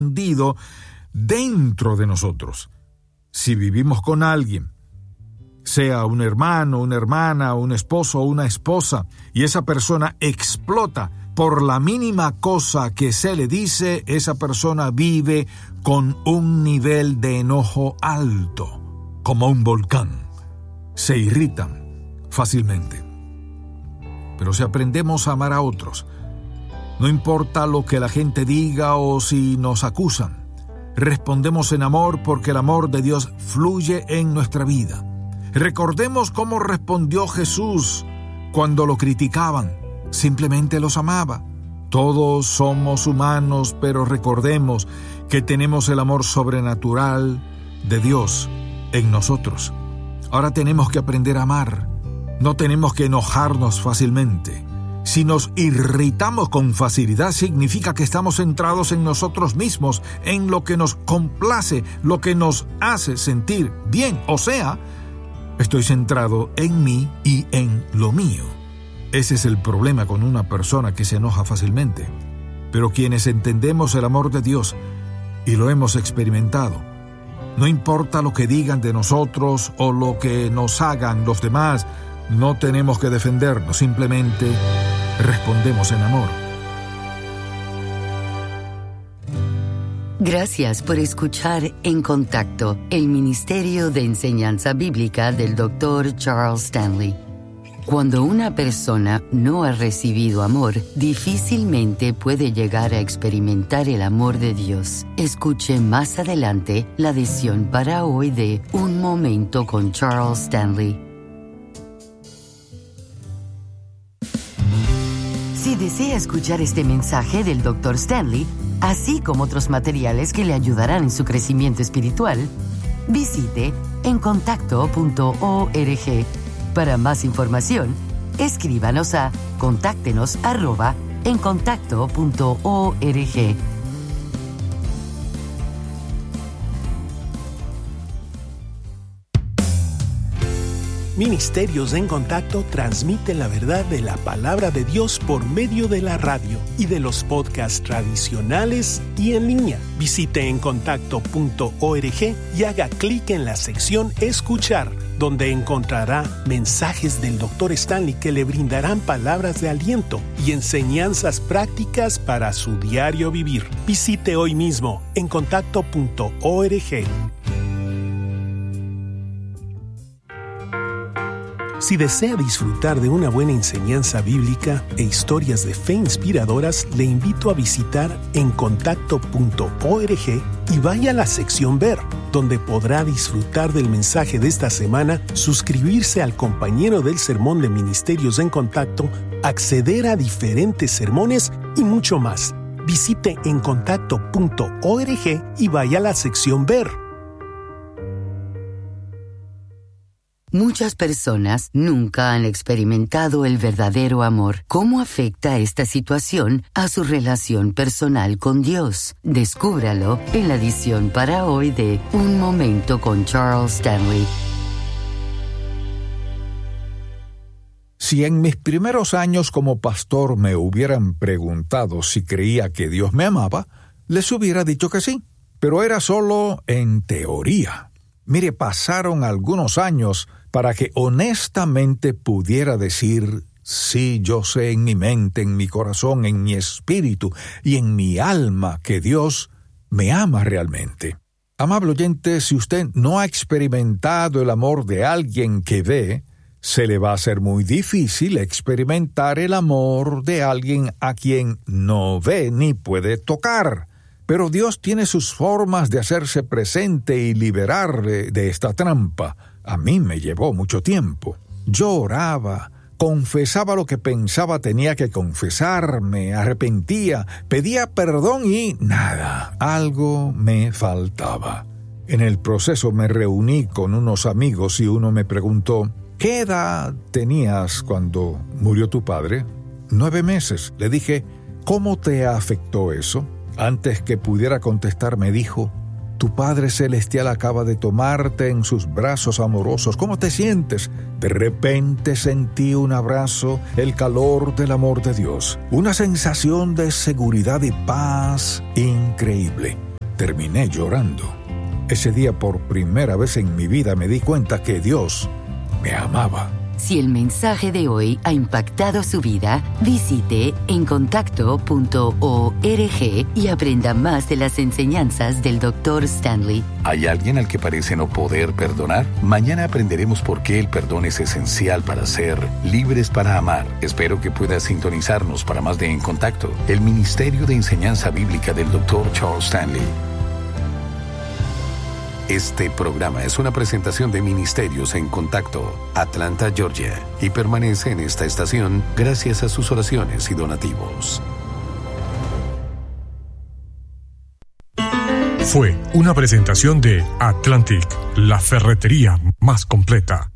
escondido dentro de nosotros. Si vivimos con alguien, sea un hermano, una hermana, un esposo o una esposa, y esa persona explota por la mínima cosa que se le dice, esa persona vive con un nivel de enojo alto, como un volcán. Se irritan fácilmente. Pero si aprendemos a amar a otros, no importa lo que la gente diga o si nos acusan, respondemos en amor porque el amor de Dios fluye en nuestra vida. Recordemos cómo respondió Jesús cuando lo criticaban. Simplemente los amaba. Todos somos humanos, pero recordemos que tenemos el amor sobrenatural de Dios en nosotros. Ahora tenemos que aprender a amar. No tenemos que enojarnos fácilmente. Si nos irritamos con facilidad, significa que estamos centrados en nosotros mismos, en lo que nos complace, lo que nos hace sentir bien. O sea, estoy centrado en mí y en lo mío. Ese es el problema con una persona que se enoja fácilmente. Pero quienes entendemos el amor de Dios y lo hemos experimentado, no importa lo que digan de nosotros o lo que nos hagan los demás, no tenemos que defendernos, simplemente respondemos en amor. Gracias por escuchar En Contacto, el Ministerio de Enseñanza Bíblica del Dr. Charles Stanley. Cuando una persona no ha recibido amor, difícilmente puede llegar a experimentar el amor de Dios. Escuche más adelante la lección para hoy de Un Momento con Charles Stanley. Si desea escuchar este mensaje del Dr. Stanley, así como otros materiales que le ayudarán en su crecimiento espiritual, visite encontacto.org. Para más información, escríbanos a contáctenos@encontacto.org. Ministerios en Contacto transmite la verdad de la palabra de Dios por medio de la radio y de los podcasts tradicionales y en línea. Visite encontacto.org y haga clic en la sección Escuchar, donde encontrará mensajes del Dr. Stanley que le brindarán palabras de aliento y enseñanzas prácticas para su diario vivir. Visite hoy mismo encontacto.org. Si desea disfrutar de una buena enseñanza bíblica e historias de fe inspiradoras, le invito a visitar encontacto.org y vaya a la sección Ver, donde podrá disfrutar del mensaje de esta semana, suscribirse al compañero del sermón de Ministerios en Contacto, acceder a diferentes sermones y mucho más. Visite encontacto.org y vaya a la sección Ver. Muchas personas nunca han experimentado el verdadero amor. ¿Cómo afecta esta situación a su relación personal con Dios? Descúbralo en la edición para hoy de Un Momento con Charles Stanley. Si en mis primeros años como pastor me hubieran preguntado si creía que Dios me amaba, les hubiera dicho que sí, pero era solo en teoría. Mire, pasaron algunos años para que honestamente pudiera decir, sí, yo sé en mi mente, en mi corazón, en mi espíritu y en mi alma que Dios me ama realmente. Amable oyente, si usted no ha experimentado el amor de alguien que ve, se le va a hacer muy difícil experimentar el amor de alguien a quien no ve ni puede tocar. Pero Dios tiene sus formas de hacerse presente y liberarle de esta trampa. A mí me llevó mucho tiempo. Yo oraba, confesaba lo que pensaba tenía que confesar, me arrepentía, pedía perdón y nada, algo me faltaba. En el proceso me reuní con unos amigos y uno me preguntó, ¿qué edad tenías cuando murió tu padre? 9 meses. Le dije, ¿cómo te afectó eso? Antes que pudiera contestar me dijo, tu Padre Celestial acaba de tomarte en sus brazos amorosos. ¿Cómo te sientes? De repente sentí un abrazo, el calor del amor de Dios, una sensación de seguridad y paz increíble. terminé llorando. Ese día, por primera vez en mi vida, me di cuenta que Dios me amaba. Si el mensaje de hoy ha impactado su vida, visite encontacto.org y aprenda más de las enseñanzas del Dr. Stanley. ¿Hay alguien al que parece no poder perdonar? Mañana aprenderemos por qué el perdón es esencial para ser libres para amar. Espero que pueda sintonizarnos para más de En Contacto, el Ministerio de Enseñanza Bíblica del Dr. Charles Stanley. Este programa es una presentación de Ministerios en Contacto, Atlanta, Georgia, y permanece en esta estación gracias a sus oraciones y donativos. Fue una presentación de Atlantic, la ferretería más completa.